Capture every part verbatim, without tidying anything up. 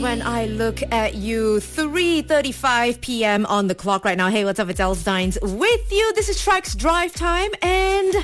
when I look at you. three thirty-five p.m. on the clock right now. Hey, what's up? It's Els Dines with you. This is Track's Drive Time, and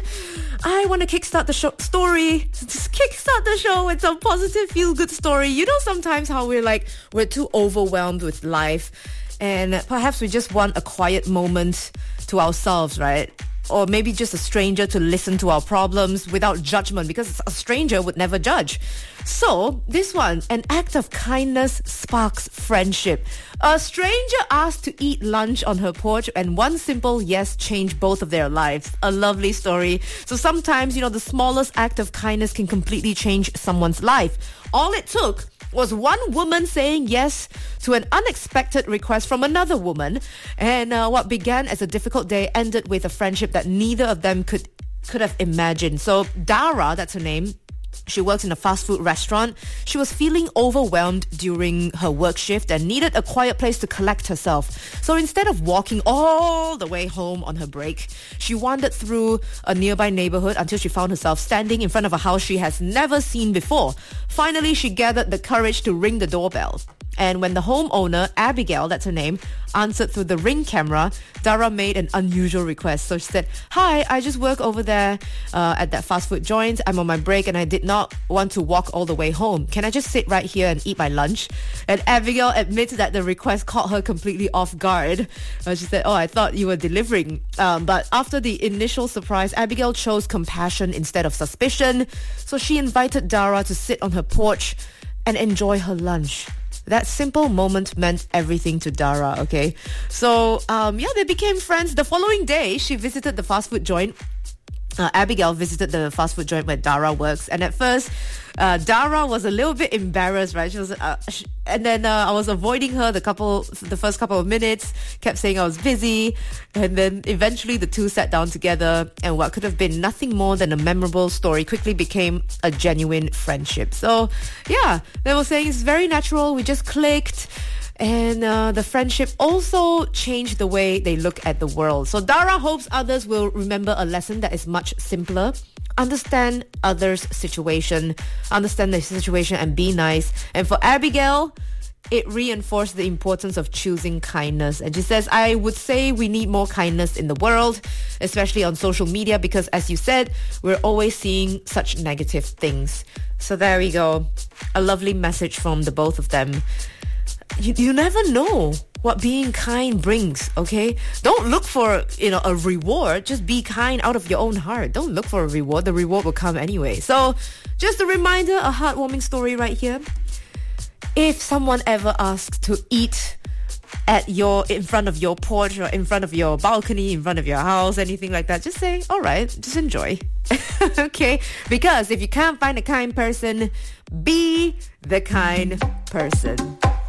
I want to kickstart the show story. Just kickstart the show with some positive, feel-good story. You know, sometimes how we're like, we're too overwhelmed with life, and perhaps we just want a quiet moment to ourselves, right? Or maybe just a stranger to listen to our problems without judgment, because a stranger would never judge. So, this one, an act of kindness sparks friendship. A stranger asked to eat lunch on her porch, and one simple yes changed both of their lives. A lovely story. So sometimes, you know, the smallest act of kindness can completely change someone's life. All it took was one woman saying yes to an unexpected request from another woman, and uh, what began as a difficult day ended with a friendship that neither of them could could have imagined. So Dara, that's her name, she works in a fast food restaurant. She was feeling overwhelmed during her work shift and needed a quiet place to collect herself. So instead of walking all the way home on her break, she wandered through a nearby neighborhood until she found herself standing in front of a house she has never seen before. Finally, she gathered the courage to ring the doorbell. And when the homeowner, Abigail, that's her name, answered through the Ring camera, Dara made an unusual request. So she said, "Hi, I just work over there uh, at that fast food joint. I'm on my break and I did not want to walk all the way home. Can I just sit right here and eat my lunch?" And Abigail admits that the request caught her completely off guard. Uh, she said, "Oh, I thought you were delivering." Um, but after the initial surprise, Abigail chose compassion instead of suspicion. So she invited Dara to sit on her porch and enjoy her lunch. That simple moment meant everything to Dara, okay? So, um, yeah, they became friends. The following day, she visited the fast food joint. Uh, Abigail visited the fast food joint where Dara works. And at first, uh, Dara was a little bit embarrassed, right? She was, uh, she, and then uh, I was avoiding her the couple, the first couple of minutes, kept saying I was busy. And then eventually the two sat down together, and what could have been nothing more than a memorable story quickly became a genuine friendship. So, yeah, they were saying it's very natural. We just clicked. And uh, the friendship also changed the way they look at the world. So Dara hopes others will remember a lesson that is much simpler. Understand others' situation, understand their situation and be nice. And for Abigail, it reinforced the importance of choosing kindness. And she says, I would say we need more kindness in the world, especially on social media, because as you said, we're always seeing such negative things. So there we go. A lovely message from the both of them. You, you never know what being kind brings, okay? Don't look for, you know, a reward. Just be kind out of your own heart. Don't look for a reward. The reward will come anyway. So, just a reminder, a heartwarming story right here. If someone ever asks to eat at your, in front of your porch or in front of your balcony, in front of your house, anything like that, just say, all right, just enjoy. Okay? Because if you can't find a kind person, be the kind person.